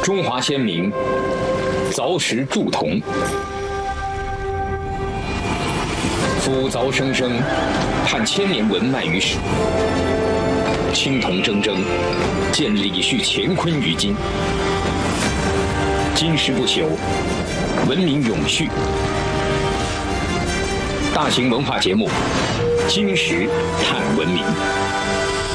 中华先民凿石铸铜，夫凿生生，探千年文脉于史。青铜铮铮，见李旭乾坤于今。金石不朽，文明永续。大型文化节目《金石探文明》。